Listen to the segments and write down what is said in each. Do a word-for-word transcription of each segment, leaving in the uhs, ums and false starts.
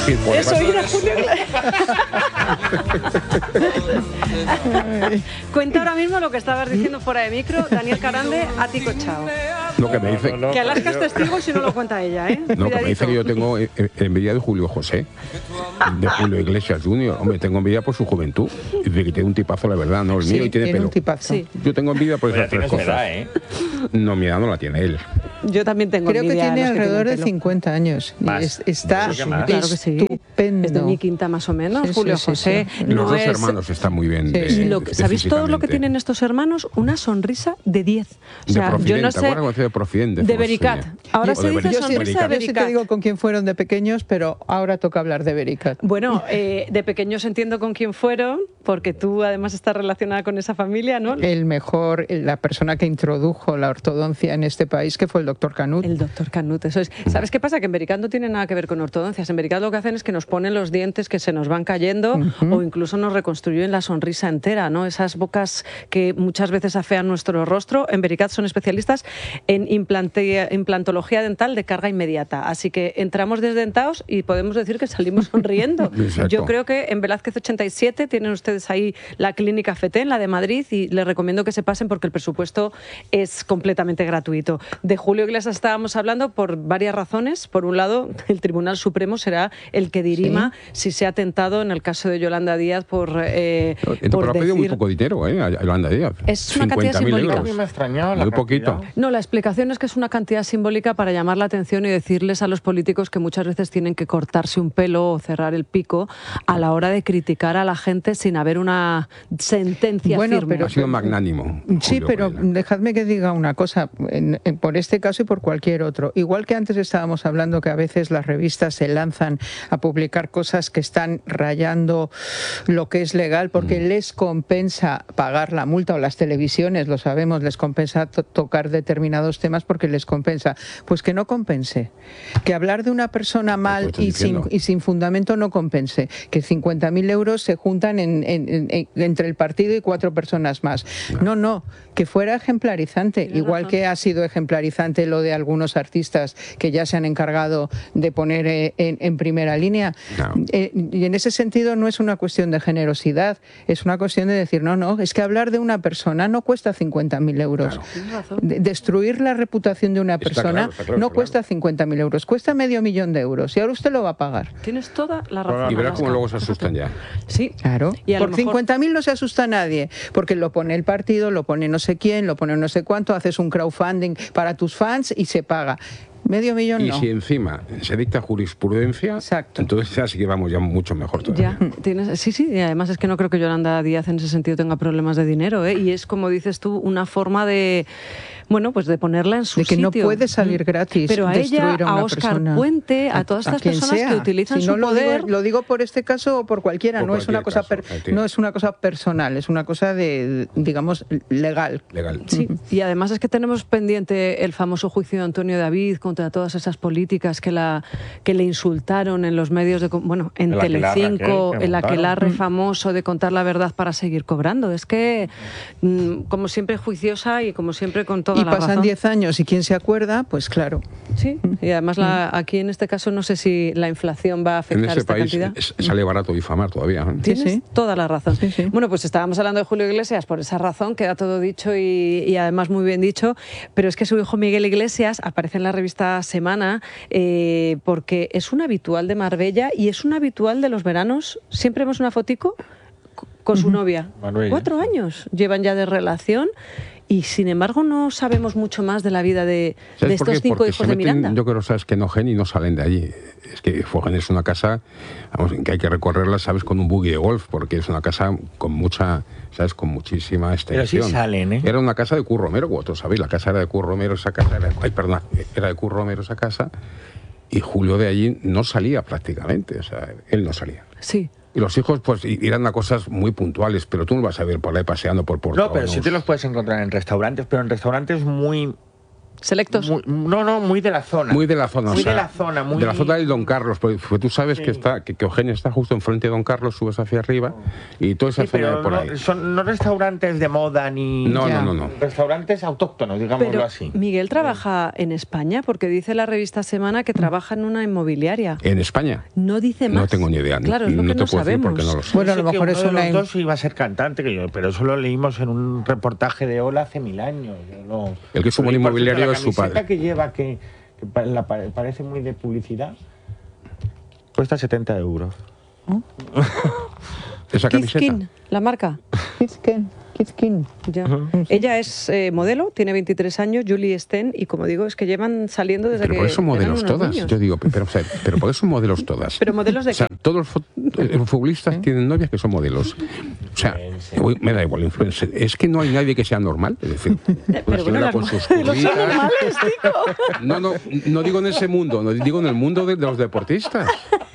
decir, por Eso ir a Julio Iglesias. Cuenta ahora mismo lo que estabas diciendo fuera de micro, Daniel Carande, a ti cochao. Lo que me dice... No, no, no, Que Alaska es yo- testigo si no lo cuenta ella, ¿eh? No, que me dice que yo tengo eh, eh, envidia de Julio José, de Julio Iglesias junior Hombre, tengo envidia por su juventud. Y de que tiene un tipazo, la verdad, no el mío, y tiene, tiene pelo. un tipazo. Sí. Yo tengo envidia por Pues ya esas tres tienes cosas. edad, ¿eh? No, mi edad no la tiene él. Yo también tengo Creo que envidia a tiene los que alrededor de tienen pelo. cincuenta años. Y Más. es- está Yo creo que más. Claro que sí. estupendo. Es de mi quinta más o menos, Sí, Julio sí, sí, José. sí. Los No dos es... hermanos están muy bien. Sí, de- sí. Y lo que- de ¿Sabéis todo lo que físicamente. tienen estos hermanos? Una sonrisa de diez. O sea, de Profident, yo no ¿te sé... acuerdas cuando hacía de Profident? De Decimos, Bericat. sí. Ahora O se de dice Bericat. sonrisa de Yo sí te Bericat. digo con quién fueron de pequeños, pero ahora toca hablar de Bericat. Bueno, eh, de pequeños entiendo con quién fueron, porque tú además estás relacionada con esa familia, ¿no? El mejor, la persona que introdujo la ortodoncia en este país, que fue el doctor Canut. El doctor Canut, eso es. ¿Sabes qué pasa? Que en Bericat no tiene nada que ver con ortodoncias. En Bericat lo que hacen es que nos ponen los dientes que se nos van cayendo Ujú. o incluso nos reconstruyen la sonrisa entera, ¿no? Esas bocas que muchas veces afean nuestro rostro. En Bericat son especialistas en implante- implantología dental de carga inmediata. Así que entramos desdentados y podemos decir que salimos sonriendo. Exacto. Yo creo que en Velázquez ochenta y siete tienen ustedes ahí la clínica FETEN, la de Madrid, y les recomiendo que se pasen porque el presupuesto es completamente gratuito. De Julio Iglesias estábamos hablando por varias razones. Por un lado, el Tribunal Supremo será el que dirima si se ha atentado en el caso de Yolanda Díaz por, eh, Entonces, por pero ha pedido muy decir... poco dinero, ¿eh? A Yolanda Díaz. Es una cantidad cincuenta mil simbólica. euros. A mí me ha extrañado la Muy cantidad. poquito. No, la explicación es que es una cantidad simbólica para llamar la atención y decirles a los políticos que muchas veces tienen que cortarse un pelo o cerrar el pico a la hora de criticar a la gente sin haber una sentencia Bueno, firme. pero- Ha sido magnánimo. Sí, Julio pero Pereira. dejadme que diga una cosa, en- en- por este caso y por cualquier otro. Igual que antes estábamos hablando que a veces las revistas se lanzan a publicar cosas que están rayando lo que es legal porque Mm. les compensa pagar la multa, o las televisiones, lo sabemos, les compensa to- tocar determinados temas porque les compensa. Pues que no compense. Que hablar de una persona mal estoy y sin, diciendo. y sin fundamento no compense. Que cincuenta mil euros se juntan en- en- en- en- entre el partido y cuatro personas más. No, no, que fuera ejemplarizante. Tienes Igual razón. que ha sido ejemplarizante lo de algunos artistas que ya se han encargado de poner eh, en, en primera línea. No. Eh, y en ese sentido no es una cuestión de generosidad, es una cuestión de decir, no, no, es que hablar de una persona no cuesta cincuenta mil euros. Claro. Tienes razón. De- destruir la reputación de una Está persona claro, está claro, no está cuesta cincuenta mil euros, cuesta medio millón de euros y ahora usted lo va a pagar. Tienes toda la razón. Y verás cómo Alaska. luego se asustan ya. Sí. Claro, Y a por lo mejor- cincuenta mil no se asusta nadie, porque lo pone el partido, lo pone no sé quién, lo pone no sé cuánto, haces un crowdfunding para tus fans y se paga. Medio millón Y no. si encima se dicta jurisprudencia, Exacto. entonces ya sí que vamos ya mucho mejor todavía. Ya, tienes, sí, sí, y además es que no creo que Yolanda Díaz en ese sentido tenga problemas de dinero, ¿eh? Y es, como dices tú, una forma de, bueno, pues de ponerla en su De que sitio. no puede salir gratis. Pero a destruir ella, a, una a Óscar persona. Puente, a todas estas quien personas sea. que utilizan Si no su lo poder... Digo, lo digo por este caso o por cualquiera, Por no, es una cualquier cosa per- caso, entiendo. no es una cosa personal, es una cosa de, digamos, legal. Legal. Sí, y además es que tenemos pendiente el famoso juicio de Antonio David contra todas esas políticas que la que le insultaron en los medios de, com- bueno, en El aquelarre Telecinco, aquel que el montaron. aquelarre famoso de contar la verdad para seguir cobrando. Es que, mm, como siempre, juiciosa y como siempre con toda Y la pasan razón. diez años y quién se acuerda, pues claro. Sí, y además la, aquí en este caso no sé si la inflación va a En afectar este esta país cantidad. es- sale barato difamar todavía. ¿eh? Tienes Sí, sí. toda la razón. Sí, sí. Bueno, pues estábamos hablando de Julio Iglesias por esa razón, queda todo dicho y, y además muy bien dicho, pero es que su hijo Miguel Iglesias aparece en la revista Semana eh, porque es un habitual de Marbella y es un habitual de los veranos. Siempre vemos una fotico c- con su novia. Marbella. Cuatro años llevan ya de relación y sin embargo no sabemos mucho más de la vida de, de ¿Sabes por estos qué? cinco Porque hijos se de meten, Miranda. yo creo, sabes, que Enogen y no salen de allí. Es que Fogen es una casa, vamos, que hay que recorrerla, sabes, con un buggy de golf, porque es una casa con mucha, sabes, con muchísima Pero sí extensión. salen, ¿eh? Era una casa de Curro Romero, vosotros sabéis, la casa era de Curro Romero, esa casa era, ay, perdón, era de Curro Romero esa casa, y Julio de allí no salía prácticamente, o sea, él no salía. Sí. Y los hijos, pues, i- irán a cosas muy puntuales, pero tú no vas a ver por ahí paseando por Porto. No, pero sí te los puedes encontrar en restaurantes, pero en restaurantes muy Selectos. Muy, no, no, muy de la zona. Muy de la zona. Muy o sea, de la zona. Muy... De la zona del Don Carlos. Porque tú sabes sí. que está que, que Eugenia está justo enfrente de Don Carlos, subes hacia arriba y toda esa Sí, zona pero de por no, ahí. son no restaurantes de moda ni... No, Ya. no, no, no. Restaurantes autóctonos, digámoslo Pero así. Miguel trabaja en España porque dice la revista Semana que trabaja en una inmobiliaria. ¿En España? No dice más. No tengo ni idea. Claro, es lo no que te no puedo decir sabemos. porque no lo sé. Bueno, a Yo lo sé que mejor uno es de una... los dos iba a ser cantante, que yo, pero eso lo leímos en un reportaje de Hola hace mil años. Yo no... El que es un Pero, y por inmobiliario cierto, es su La padre. camiseta que lleva, que, que pa- la pa- parece muy de publicidad, cuesta setenta euros. Esa camiseta. Kizkin, la marca. Kizkin, Kizkin. Ya. Ella es eh, modelo, tiene veintitrés años, Julie Sten, y como digo, es que llevan saliendo desde Pero que por eso eran modelos unos todas. niños. Yo digo, pero, o sea, pero por eso modelos todas. Pero modelos de O sea, qué? todos los, fut- eh, los futbolistas tienen novias que son modelos. O sea, uy, me da igual, influencer. Es que no hay nadie que sea normal. Es decir, una pero bueno, señora las con mo- sus modelos son curvitas. normales, tío. No, no, no digo en ese mundo, no digo en el mundo de, de los deportistas.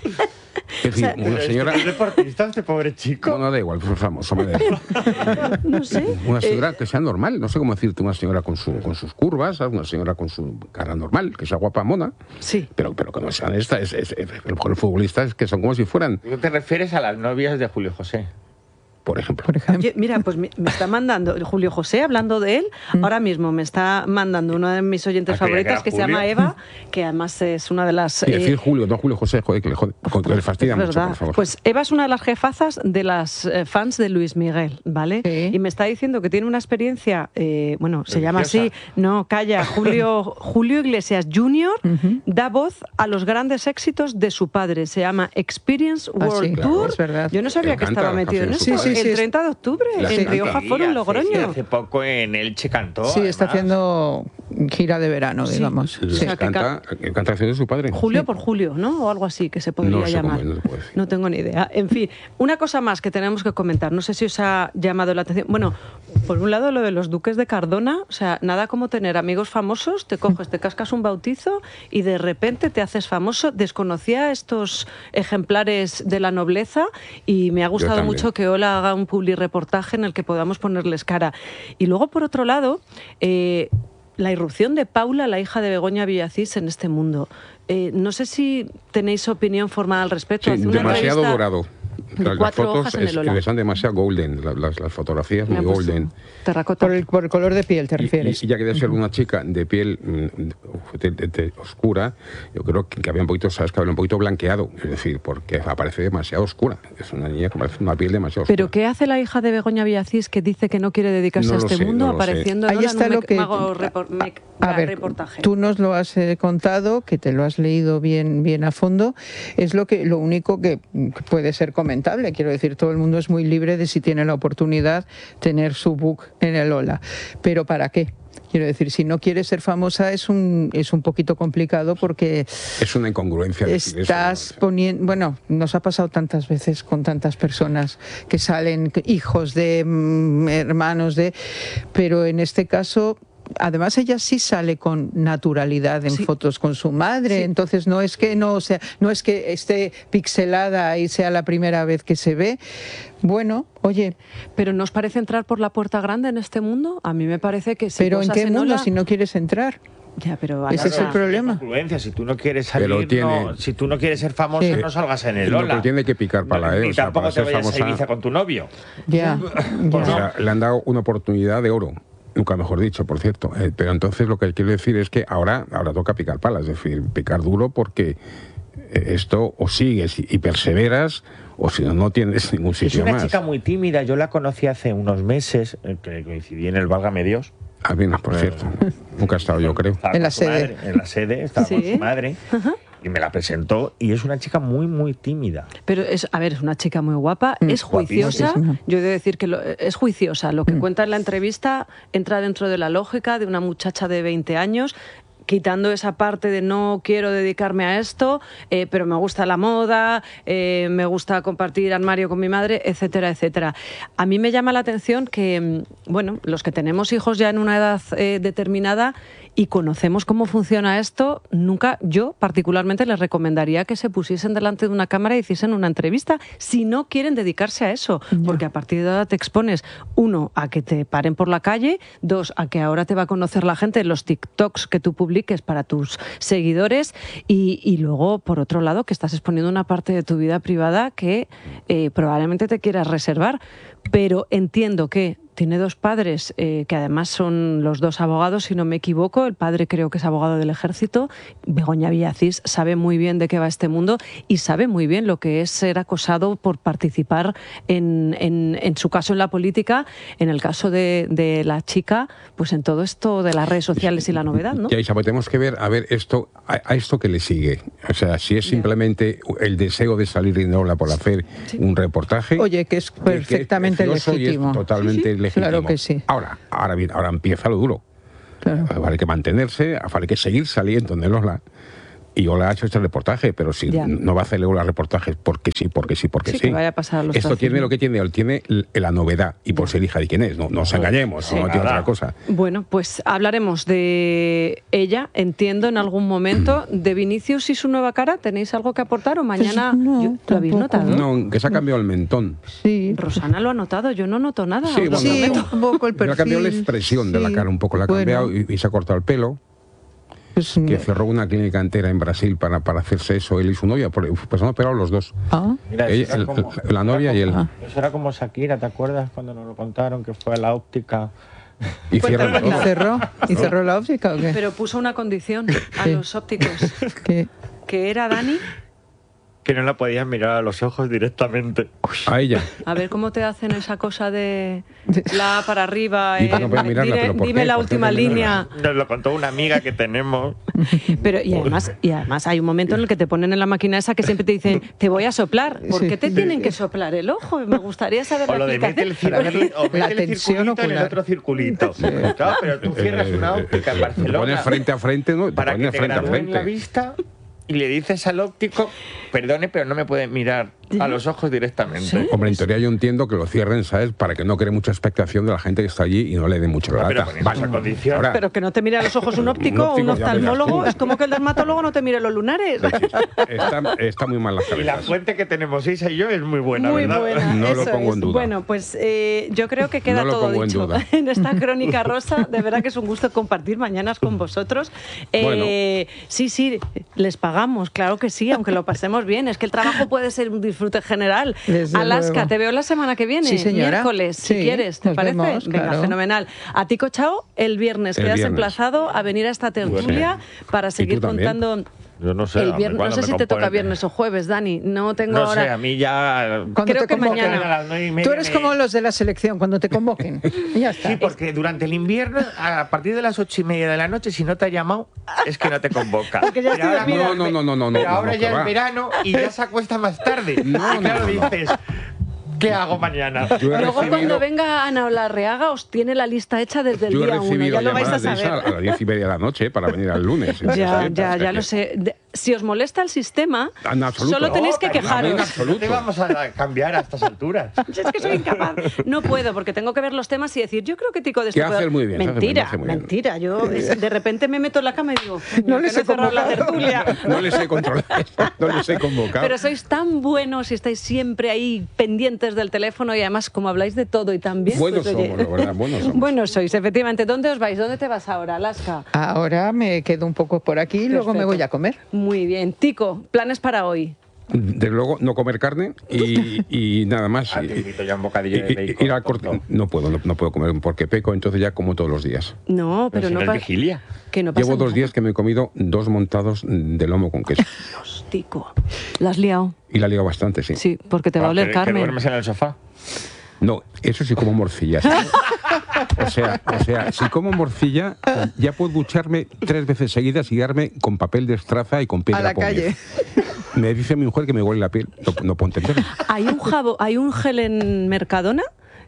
Es decir, una señora. deportista, este pobre chico. No, no da igual, pues famoso, me da igual. No sé. Una Eh, señora que sea normal, no sé cómo decirte, una señora con, su, con sus curvas, ¿sabes? Una señora con su cara normal, que sea guapa, mona, sí. pero, pero que no sean estas, es, es, es, a lo mejor los futbolistas que son como si fueran, ¿No te refieres a las novias de Julio José? por ejemplo. Por ejemplo. Oye, mira, pues me, me está mandando Julio José, hablando de él, ahora mismo me está mandando una de mis oyentes Ah, creía que favoritas era que se llama Julio. Eva, que además es una de las... Y eh, decir Julio, no Julio José, joder, que le, jode, que le fastidia es mucho, verdad. por favor. Pues Eva es una de las jefazas de las eh, fans de Luis Miguel, ¿vale? Sí. Y me está diciendo que tiene una experiencia, eh, bueno, se llama así, Religiosa. no, calla, Julio, Julio Iglesias junior Ujú. da voz a los grandes éxitos de su padre. Se llama Experience Ah, World sí, claro, Tour. es verdad. Yo no sabía Le que encanta estaba la metido en canción eso. de su padre. Sí, sí, el sí. treinta de octubre, Le en encanta. Rioja Sí, Foro, en hace- Logroño. Hace poco en Elche cantó. Sí, está además. haciendo gira de verano, Sí. digamos. Les Sí. sea, que canta, canta canciones de su padre. Julio por Julio, ¿no? O algo así que se podría No sé cómo llamar. es, no te puedo decir. No tengo ni idea. En fin, una cosa más que tenemos que comentar. No sé si os ha llamado la atención. Bueno, por un lado lo de los duques de Cardona, o sea, nada como tener amigos famosos, te coges, te cascas un bautizo y de repente te haces famoso. Desconocía estos ejemplares de la nobleza y me ha gustado también. mucho que Ola haga un publi reportaje en el que podamos ponerles cara. Y luego, por otro lado, eh, la irrupción de Paula, la hija de Begoña Villacís, en este mundo. Eh, no sé si tenéis opinión formada al respecto. Sí, Hace una demasiado entrevista dorado. de Las, las cuatro fotos hojas en el es, Ola. que están demasiado golden, las, las, las fotografías Me muy han puesto golden. terracota. Por el, por el color de piel, ¿te Y, refieres? y- y ya que debe ser una chica de piel mm, de- de- de- oscura, yo creo que, que había un poquito, sabes, que había un poquito blanqueado, es decir, porque aparece demasiado oscura. Es una niña que parece una piel demasiado oscura. ¿Pero qué hace la hija de Begoña Villacís que dice que no quiere dedicarse No a lo este sé, mundo no lo sé. apareciendo en Ahí Ola está en un lo mec- que... mago repor- mec- A ver, reportaje? tú nos lo has eh, contado, que te lo has leído bien, bien a fondo. Es lo que, lo único que, que puede ser comentable. Quiero decir, todo el mundo es muy libre de, si tiene la oportunidad, tener su book en el Ola. Pero ¿para qué? Quiero decir, si no quieres ser famosa es un, es un poquito complicado porque Es una incongruencia decir eso, estás ¿no? poniendo... Bueno, nos ha pasado tantas veces con tantas personas que salen, que- hijos de, mm, hermanos de... Pero en este caso... Además ella sí sale con naturalidad en Sí. fotos con su madre, Sí. entonces no es que no, o sea, no es que esté pixelada y sea la primera vez que se ve. Bueno, oye, ¿Pero nos parece entrar por la puerta grande en este mundo? A mí me parece que si pero ¿en posas qué mundo Ola- si no quieres entrar? Ya, pero Ese es el Ana, problema. Influencia. Si tú no quieres Pero salir, tiene- no- si tú no quieres ser famoso, Sí. no salgas en el Lo Ola. que tiene que picar para él, Ni o sea, tampoco para te ser vayas a famosa- Ibiza con tu novio. Ya, Pues ya. O sea, le han dado una oportunidad de oro. Nunca mejor dicho, por cierto. Eh, pero entonces lo que quiero decir es que ahora, ahora toca picar palas, es decir, picar duro porque eh, esto o sigues y perseveras o si no, no tienes ningún Es sitio una más. chica muy tímida. Yo la conocí hace unos meses, eh, que coincidí en el Válgame Dios. Ah, bien, por cierto. Nunca he estado yo, creo. Estaba En con la su sede. madre, en la sede, estaba con Sí. su madre. Y me la presentó y es una chica muy, muy tímida. Pero es, a ver, es una chica muy guapa, Mm, es juiciosa. guapísima. Yo he de decir que lo- es juiciosa. Lo que cuenta en la entrevista entra dentro de la lógica de una muchacha de veinte años. quitando esa parte de no quiero dedicarme a esto, eh, pero me gusta la moda, eh, me gusta compartir armario con mi madre, etcétera, etcétera. A mí me llama la atención que, bueno, los que tenemos hijos ya en una edad eh, determinada y conocemos cómo funciona esto, nunca, yo particularmente les recomendaría que se pusiesen delante de una cámara y hiciesen una entrevista si no quieren dedicarse a eso, no. Porque a partir de ahora te expones, uno, a que te paren por la calle, dos, a que ahora te va a conocer la gente en los TikToks que tú publiques para tus seguidores y, y luego, por otro lado, que estás exponiendo una parte de tu vida privada que eh, probablemente te quieras reservar, pero entiendo que tiene dos padres eh, que además son los dos abogados, si no me equivoco. El padre creo que es abogado del Ejército. Begoña Villacís sabe muy bien de qué va este mundo y sabe muy bien lo que es ser acosado por participar en, en, en su caso en la política, en el caso de, de la chica, pues en todo esto de las redes sociales y la novedad, ¿no? Ya, Isabel, tenemos que ver a ver esto a, a esto que le sigue. O sea, si es simplemente el deseo de salir de Inola por hacer sí. un reportaje. Oye, que es perfectamente que es legítimo. Y es totalmente sí, sí. legítimo. Claro que sí. Ahora, ahora bien, ahora empieza lo duro. Claro. Hay que mantenerse, hay que seguir saliendo en el Ola. Y Ola ha hecho este reportaje, pero si ya. no va a hacer Ola reportajes porque sí, porque sí, porque sí. sí. Que vaya a pasar a los Esto tiene lo que tiene, tiene la novedad y por ser hija de quién es, no nos engañemos, sí. no tiene otra cosa. Bueno, pues hablaremos de ella, entiendo, en algún momento, de Vinicius y su nueva cara. ¿Tenéis algo que aportar o mañana pues no, yo, lo habéis notado? No, que se ha cambiado el mentón. Sí. Rosana lo ha notado, yo no noto nada. Sí, bueno, sí un poco el perfil. Ha cambiado la expresión sí. de la cara un poco, la ha bueno. cambiado y, y se ha cortado el pelo. Pues, que cerró una clínica entera en Brasil para, para hacerse eso, él y su novia, pues han operado los dos. ¿Ah? Mira, Ella, el, como, la novia como, y él. Eso era como Shakira, ¿te acuerdas cuando nos lo contaron que fue a la óptica? Y, cierra ¿Y cerró? ¿Y cerró la óptica o qué? Pero puso una condición a ¿Qué? los ópticos. ¿Qué? Que era, Dani, que no la podías mirar a los ojos directamente. A ella. A ver cómo te hacen esa cosa de la para arriba. Y Eh, no puedes mirarla, dime pero ¿por dime qué? la ¿Por última qué línea. Nos lo contó una amiga que tenemos. Pero y además, y además hay un momento en el que te ponen en la máquina esa que siempre te dicen, te voy a soplar. ¿Por qué te tienen que soplar el ojo? Me gustaría saber o la lo de mete el, explicación. o mete La el tensión circulito en el ocular. otro circulito. Sí. Claro, pero tú cierras una óptica en Te Barcelona. pones frente a frente, ¿no? Te Para que pones te frente a gradúen frente. la vista y le dices al óptico, perdone, pero no me puede mirar a los ojos directamente. ¿Sí? Hombre, en teoría yo entiendo que lo cierren, ¿sabes? Para que no cree mucha expectación de la gente que está allí y no le dé mucha No, lata. pero con esa Vale. condición. Ahora, Pero que no te mire a los ojos un óptico o un óptico, ya verás oftalmólogo. tú. Es como que el dermatólogo no te mire los lunares. está, está muy mal las Y la cabezas. fuente que tenemos Isa y yo es muy buena, Muy ¿verdad? buena, No lo eso pongo es. en duda. Bueno, pues eh, yo creo que queda No lo todo pongo en dicho duda. en esta crónica rosa. De verdad que es un gusto compartir mañanas con vosotros. Eh, sí, sí, les pagamos, claro que sí, aunque lo pasemos bien. Es que el trabajo puede ser un disfrute general. Desde Alaska, luego. te veo la semana que viene, Sí, señora. miércoles, Sí, si quieres, ¿te nos parece? vemos, Venga, claro. fenomenal. A ti, Cochao, el viernes El quedas viernes. emplazado a venir a esta tertulia para seguir también? contando. Yo no sé. El a mí viernes, no cuando sé me si te toca compone- viernes o jueves, Dani. No tengo No ahora. sé, a mí ya... Cuando Creo te que convoquen. mañana. A las nueve y media Tú eres me- como los de la selección, cuando te convoquen. Y ya está. Sí, porque durante el invierno, a partir de las ocho y media de la noche, si no te ha llamado, es que no te convoca. Porque ya Pero estoy ahora dormida. mira, No, no, no, no, no, Pero no, ahora no, ya que es va. verano y ya se acuesta más tarde. No, y claro, no, no. dices, ¿qué hago mañana? Yo he Luego recibido- cuando venga Ana Olarreaga os tiene la lista hecha desde el Yo he día uno, recibido ya lo vais a llamadas de esa saber. a las diez y media de la noche para venir al lunes. Ya, ¿Sí? ya, O sea ya que- lo sé. De- si os molesta el sistema, En absoluto. solo tenéis que No, pero quejaros. en absoluto. No te vamos a cambiar a estas alturas. Yo es que soy incapaz. No puedo, porque tengo que ver los temas y decir, yo creo que Tico de esto Que puedo- haces muy bien, haces muy bien, Mentira, haces muy bien. mentira. Yo es- de repente me meto en la cama y digo, No no les les he he cerrado la convocado. tertulia. No les he controlado, no les he convocado. Pero sois tan buenos y estáis siempre ahí pendientes del teléfono y además como habláis de todo y tan bien. Buenos pues, oye, somos, la verdad, buenos somos. Buenos sois, efectivamente. ¿Dónde os vais? ¿Dónde te vas ahora, Alaska? Ahora me quedo un poco por aquí y luego me Perfecto. voy a comer. Muy bien. Tico, planes para hoy. Desde luego, no comer carne y, y nada más. Ah, te invito ya un bocadillo de Y- y- bacon, ir al corte. tonto. No puedo, no, no puedo comer porque peco, entonces ya como todos los días. No, pero si no no es pa- vigilia. que no pasa Llevo dos nada. días que me he comido dos montados de lomo con queso. Dios, Tico. ¿La has liado? Y la ligo bastante, sí. Sí, porque te va a Ah, oler que- que carne. duermes en el sofá. No, eso sí como morcillas. O sea, o sea, si como morcilla, ya puedo ducharme tres veces seguidas y darme con papel de estraza y con A piedra la pómez. calle. Me dice mi mujer que me huele la piel. No, no puedo entenderlo. Hay un jabo, hay un gel en Mercadona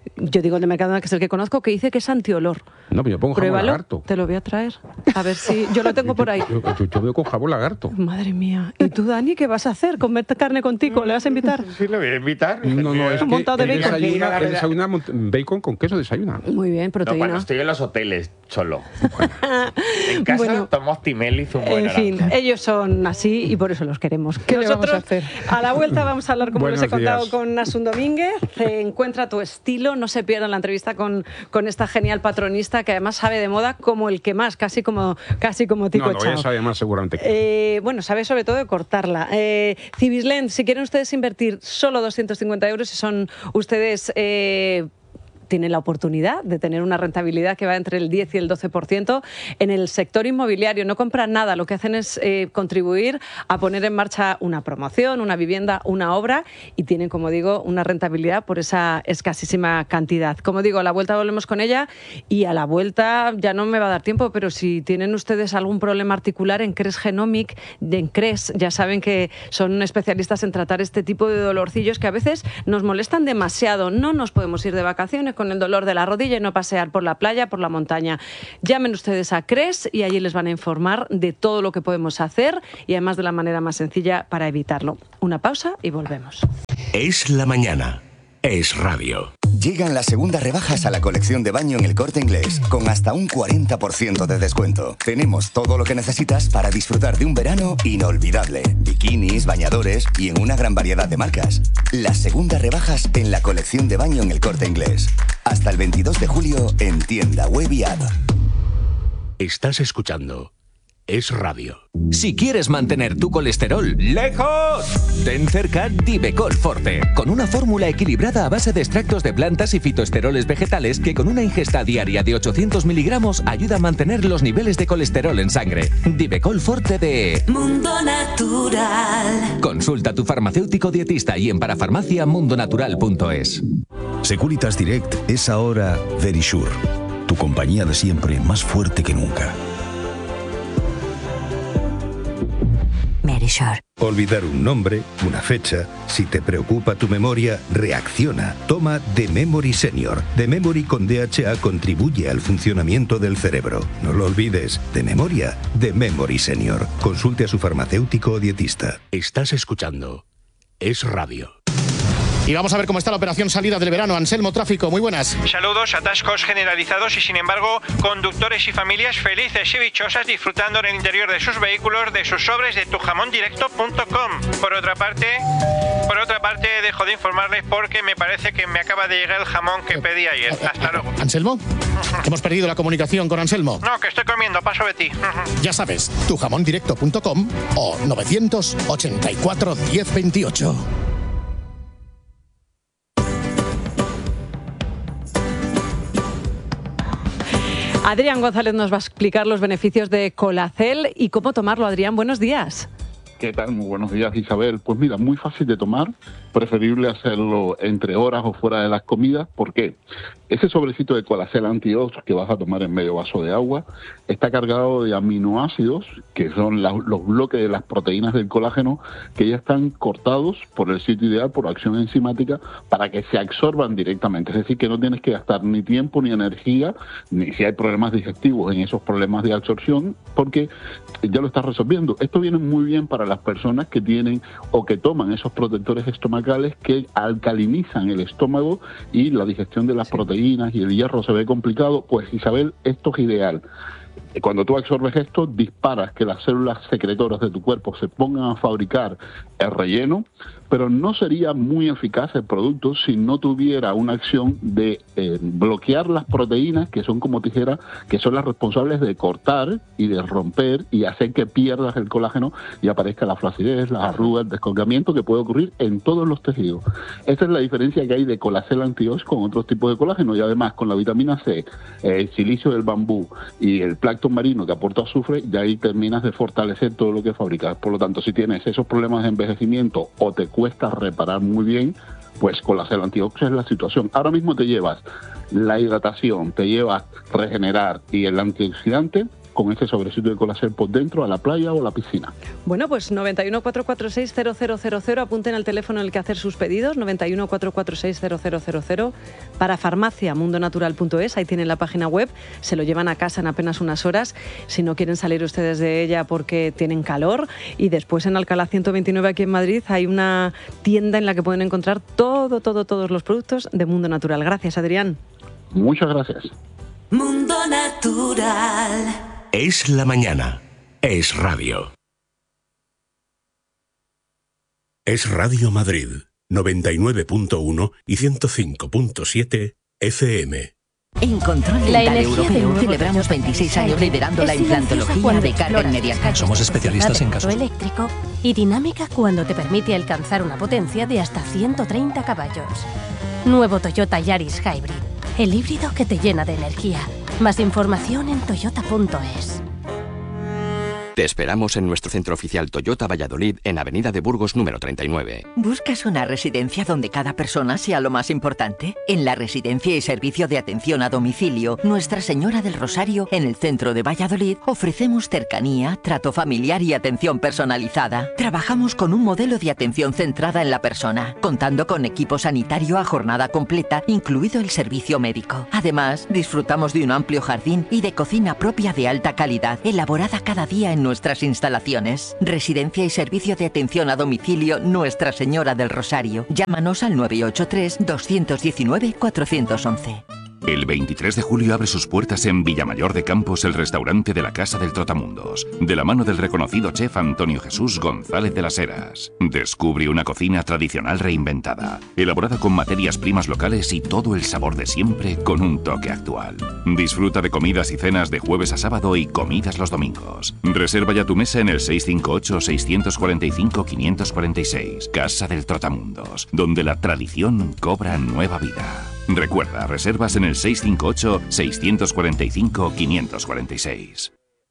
Yo digo el de Mercadona, que es el que conozco, que dice que es antiolor. No, pero yo pongo jabón Pruébalo, lagarto. te lo voy a traer. A ver si... Yo lo tengo por ahí. Yo, yo, yo veo con jabón lagarto. Madre mía. ¿Y tú, Dani, qué vas a hacer? ¿Comer carne contigo? ¿Le vas a invitar? Sí, le voy a invitar. No, no, es Un que montado de él bacon. desayuna, él desayuna mont- bacon con queso, desayuna. Muy bien, No, proteína. cuando estoy en los hoteles, solo. En casa Bueno, tomo Actimel y zumo de En fin, naranja. ellos son así y por eso los queremos. ¿Qué le vamos a hacer? A la vuelta vamos a hablar, como les he Buenos contado, días. con Asun Domínguez. Se encuentra tu estilo. No se pierdan la entrevista con, con esta genial patronista que además sabe de moda como el que más, casi como, casi como Tico No, no, Chao. ella sabe más seguramente que... Eh, bueno, sabe sobre todo de cortarla. Eh, Civislend, si quieren ustedes invertir solo doscientos cincuenta euros, si son ustedes... Eh, tienen la oportunidad de tener una rentabilidad que va entre el diez y el doce por ciento en el sector inmobiliario. No compran nada, lo que hacen es eh, contribuir a poner en marcha una promoción, una vivienda, una obra y tienen, como digo, una rentabilidad por esa escasísima cantidad. Como digo, a la vuelta volvemos con ella y a la vuelta ya no me va a dar tiempo, pero si tienen ustedes algún problema articular en Cres Genomic, en Cres, ya saben que son especialistas en tratar este tipo de dolorcillos que a veces nos molestan demasiado. No nos podemos ir de vacaciones con el dolor de la rodilla y no pasear por la playa, por la montaña. Llamen ustedes a Cres y allí les van a informar de todo lo que podemos hacer y además de la manera más sencilla para evitarlo. Una pausa y volvemos. Es la mañana. Es radio. Llegan las segundas rebajas a la colección de baño en El Corte Inglés, con hasta un cuarenta por ciento de descuento. Tenemos todo lo que necesitas para disfrutar de un verano inolvidable. Bikinis, bañadores y en una gran variedad de marcas. Las segundas rebajas en la colección de baño en El Corte Inglés. Hasta el veintidós de julio en tienda web y app. Estás escuchando Es Radio. Si quieres mantener tu colesterol lejos, ten cerca Divecol Forte, con una fórmula equilibrada a base de extractos de plantas y fitoesteroles vegetales que con una ingesta diaria de ochocientos miligramos ayuda a mantener los niveles de colesterol en sangre. Divecol Forte de Mundo Natural. Consulta a tu farmacéutico dietista y en parafarmacia mundonatural punto es. Securitas Direct es ahora Verisure, tu compañía de siempre más fuerte que nunca. Verisure. Olvidar un nombre, una fecha, si te preocupa tu memoria, reacciona. Toma The Memory Senior. The Memory con D H A contribuye al funcionamiento del cerebro. No lo olvides, de memoria, The Memory Senior. Consulte a su farmacéutico o dietista. Estás escuchando Es Radio. Y vamos a ver cómo está la operación salida del verano. Anselmo Tráfico, muy buenas. Saludos, atascos generalizados y sin embargo conductores y familias felices y dichosas disfrutando en el interior de sus vehículos de sus sobres de tu jamón directo punto com. Por otra parte, por otra parte dejo de informarles porque me parece que me acaba de llegar el jamón que pedí ayer. Hasta luego. ¿Anselmo? Hemos perdido la comunicación con Anselmo. No, que estoy comiendo, paso de ti. Ya sabes, tu jamón directo punto com o novecientos ochenta y cuatro diez veintiocho. Adrián González nos va a explicar los beneficios de Colacel y cómo tomarlo. Adrián, buenos días. ¿Qué tal? Muy buenos días, Isabel. Pues mira, muy fácil de tomar, preferible hacerlo entre horas o fuera de las comidas. ¿Por qué? Ese sobrecito de Colacel Antiox que vas a tomar en medio vaso de agua está cargado de aminoácidos, que son la, los bloques de las proteínas del colágeno, que ya están cortados por el sitio ideal, por acción enzimática, para que se absorban directamente. Es decir, que no tienes que gastar ni tiempo ni energía, ni si hay problemas digestivos en esos problemas de absorción, porque ya lo estás resolviendo. Esto viene muy bien para las personas que tienen o que toman esos protectores estomacales que alcalinizan el estómago y la digestión de las proteínas y el hierro se ve complicado. Pues Isabel, esto es ideal. Cuando tú absorbes esto, disparas que las células secretoras de tu cuerpo se pongan a fabricar el relleno, pero no sería muy eficaz el producto si no tuviera una acción de eh, bloquear las proteínas, que son como tijera, que son las responsables de cortar y de romper y hacer que pierdas el colágeno y aparezca la flacidez, las arrugas, el descolgamiento que puede ocurrir en todos los tejidos. Esa es la diferencia que hay de Colacel Antiox con otros tipos de colágeno, y además con la vitamina C, el silicio del bambú y el plancton marino que aporta azufre, ya ahí terminas de fortalecer todo lo que fabricas. Por lo tanto, si tienes esos problemas de envejecimiento o te cuesta reparar muy bien, pues Colacel Antiox es la situación. Ahora mismo te llevas la hidratación, te llevas regenerar y el antioxidante con ese sobrecito de Colacel por dentro a la playa o a la piscina. Bueno, pues noventa y uno, cuatrocientos cuarenta y seis, cero cero cero cero, apunten al teléfono en el que hacer sus pedidos, noventa y uno, cuatrocientos cuarenta y seis, cero cero cero cero, para farmacia mundo natural punto es, ahí tienen la página web, se lo llevan a casa en apenas unas horas, si no quieren salir ustedes de ella porque tienen calor, y después en Alcalá ciento veintinueve aquí en Madrid hay una tienda en la que pueden encontrar todo, todo, todos los productos de Mundo Natural. Gracias, Adrián. Muchas gracias. Mundo Natural. Es la mañana. Es radio. Es Radio Madrid, noventa y nueve punto uno y ciento cinco punto siete F M. En Control Dental Europeo celebramos veintiséis años liderando la implantología de carga inmediata. Somos especialistas en casos eléctrico y dinámica cuando te permite alcanzar una potencia de hasta ciento treinta caballos. Nuevo Toyota Yaris Hybrid, el híbrido que te llena de energía. Más información en toyota punto es. Te esperamos en nuestro centro oficial Toyota Valladolid en Avenida de Burgos número treinta y nueve. ¿Buscas una residencia donde cada persona sea lo más importante? En la Residencia y Servicio de Atención a Domicilio Nuestra Señora del Rosario, en el centro de Valladolid, ofrecemos cercanía, trato familiar y atención personalizada. Trabajamos con un modelo de atención centrada en la persona, contando con equipo sanitario a jornada completa, incluido el servicio médico. Además, disfrutamos de un amplio jardín y de cocina propia de alta calidad, elaborada cada día en nuestras instalaciones. Residencia y Servicio de Atención a Domicilio Nuestra Señora del Rosario. Llámanos al nueve ocho tres, dos uno nueve, cuatro uno uno. El veintitrés de julio abre sus puertas en Villamayor de Campos el restaurante de la Casa del Trotamundos, de la mano del reconocido chef Antonio Jesús González de las Heras. Descubre una cocina tradicional reinventada, elaborada con materias primas locales y todo el sabor de siempre con un toque actual. Disfruta de comidas y cenas de jueves a sábado y comidas los domingos. Reserva ya tu mesa en el seis cinco ocho, seis cuatro cinco, cinco cuatro seis. Casa del Trotamundos, donde la tradición cobra nueva vida. Recuerda, reservas en el seis cinco ocho, seis cuatro cinco, cinco cuatro seis.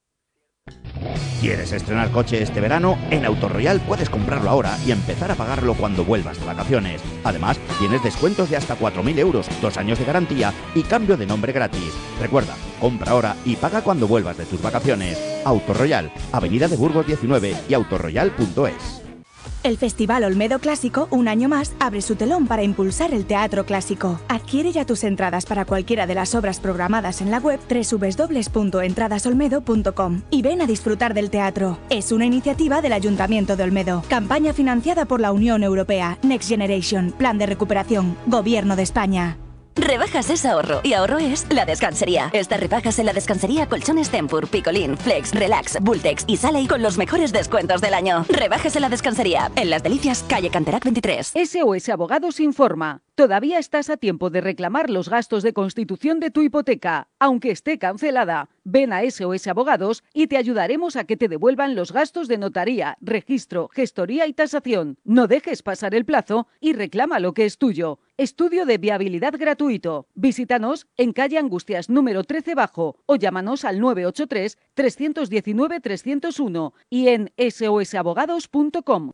¿Quieres estrenar coche este verano? En Autoroyal puedes comprarlo ahora y empezar a pagarlo cuando vuelvas de vacaciones. Además, tienes descuentos de hasta cuatro mil euros, dos años de garantía y cambio de nombre gratis. Recuerda, compra ahora y paga cuando vuelvas de tus vacaciones. Autoroyal, Avenida de Burgos diecinueve y autoroyal punto es. El Festival Olmedo Clásico, un año más, abre su telón para impulsar el teatro clásico. Adquiere ya tus entradas para cualquiera de las obras programadas en la web doble u doble u doble u punto entradas olmedo punto com y ven a disfrutar del teatro. Es una iniciativa del Ayuntamiento de Olmedo. Campaña financiada por la Unión Europea. Next Generation. Plan de recuperación. Gobierno de España. Rebajas es ahorro y ahorro es La Descansería. Estas rebajas en La Descansería, colchones Tempur, Picolín, Flex, Relax, Bultex y Sale con los mejores descuentos del año. Rebajas en La Descansería, en Las Delicias, calle Canterac veintitrés. S O S Abogados informa. Todavía estás a tiempo de reclamar los gastos de constitución de tu hipoteca, aunque esté cancelada. Ven a S O S Abogados y te ayudaremos a que te devuelvan los gastos de notaría, registro, gestoría y tasación. No dejes pasar el plazo y reclama lo que es tuyo. Estudio de viabilidad gratuito. Visítanos en calle Angustias número trece bajo o llámanos al nueve ocho tres, tres uno nueve, tres cero uno y en s o s abogados punto com.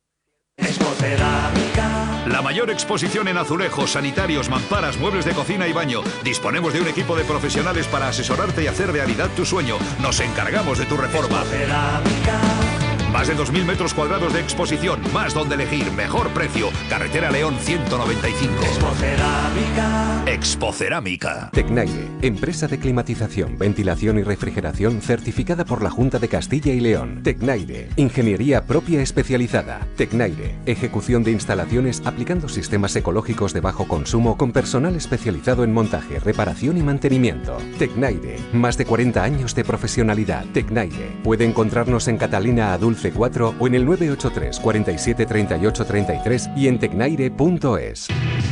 La mayor exposición en azulejos, sanitarios, mamparas, muebles de cocina y baño. Disponemos de un equipo de profesionales para asesorarte y hacer realidad tu sueño. Nos encargamos de tu reforma. Más de dos mil metros cuadrados de exposición, más donde elegir, mejor precio. Carretera León ciento noventa y cinco. Expocerámica. Expocerámica. Tecnaire, empresa de climatización, ventilación y refrigeración certificada por la Junta de Castilla y León. Tecnaire, ingeniería propia especializada. Tecnaire, ejecución de instalaciones aplicando sistemas ecológicos de bajo consumo con personal especializado en montaje, reparación y mantenimiento. Tecnaire, más de cuarenta años de profesionalidad. Tecnaire, puede encontrarnos en Catalina Adulce cuatro o en el nueve ocho tres, cuarenta y siete, treinta y ocho, treinta y tres y en tecnaire punto es.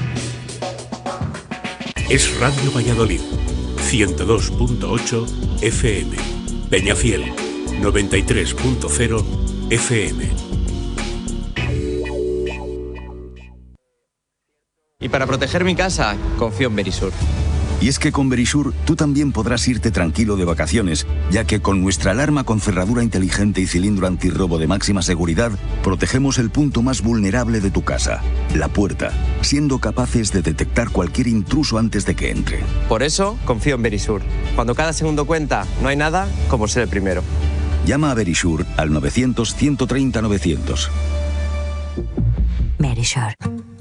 Es Radio Valladolid, ciento dos punto ocho F M. Peñafiel, noventa y tres punto cero F M. Y para proteger mi casa, confío en Verisur. Y es que con Verisure tú también podrás irte tranquilo de vacaciones, ya que con nuestra alarma con cerradura inteligente y cilindro antirrobo de máxima seguridad, protegemos el punto más vulnerable de tu casa, la puerta, siendo capaces de detectar cualquier intruso antes de que entre. Por eso confío en Verisure. Cuando cada segundo cuenta, no hay nada como ser el primero. Llama a Verisure al novecientos, ciento treinta, novecientos. Verisure.